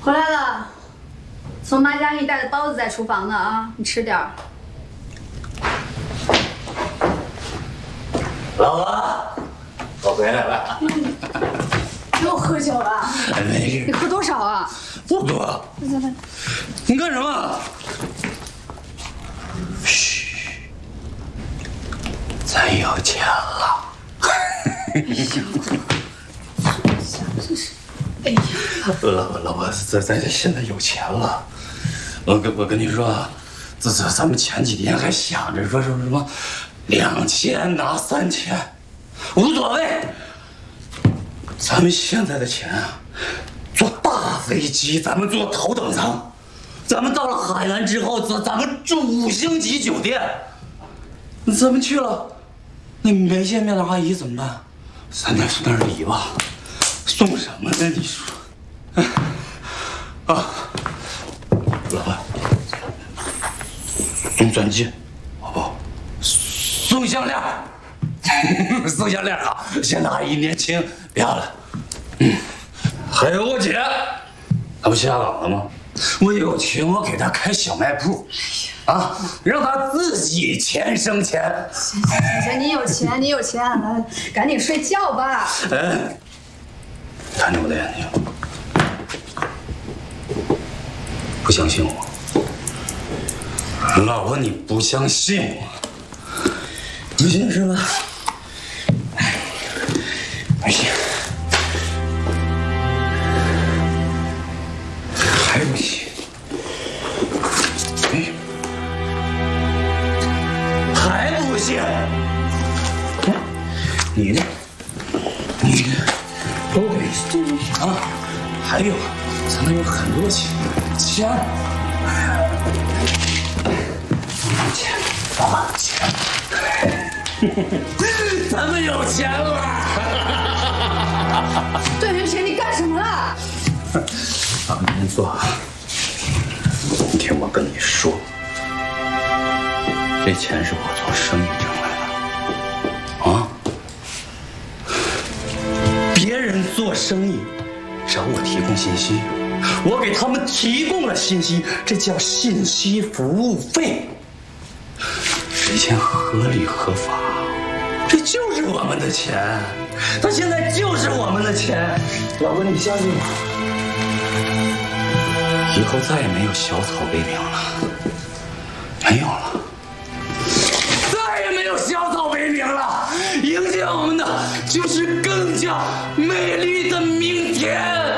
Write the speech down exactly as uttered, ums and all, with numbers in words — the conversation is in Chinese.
回来了，从马家给你带的包子在厨房呢啊，你吃点儿。 老婆，我回来了。 嗯、又喝酒了？ 没事。 你喝多少啊？ 不多。你干什么？嘘，咱有钱了。 哎呀，这是，哎呀， 老婆老婆，咱咱现在有钱了。我跟我跟你说，这这咱们前几天还想着说说什么两千拿三千，无所谓。咱们现在的钱啊，坐大飞机，咱们坐头等舱，咱们到了海南之后，咱咱们住五星级酒店。咱们去了，那没见面的阿姨怎么办？咱得送点礼吧，送什么呢？你说？哎，啊，老婆，送钻戒，好不好？送项链，送项链好。现在阿姨年轻漂亮，嗯，还有我姐，她不下岗了吗？我有钱，我给她开小卖部，啊，让她自己钱生钱。 行行行行，你有钱，你有钱，来，赶紧睡觉吧。 哎，看着我的眼睛，不相信我？老婆，你不相信我？不信是吧？没信。还不信？哎，还不信？你呢？你呢？都没信啊！还有，咱们有很多钱，钱，钱，老婆，钱，咱们有钱了！ 段云平，你干什么了？ 啊，您坐。你听我跟你说，这钱是我做生意挣来的，啊。别人做生意找我提供信息，我给他们提供了信息，这叫信息服务费。这钱合理合法，这就是我们的钱，它现在就是我们的钱。老婆，你相信我，以后再也没有小草为名了，没有了。再也没有小草为名了，迎接我们的就是更加美丽的明天。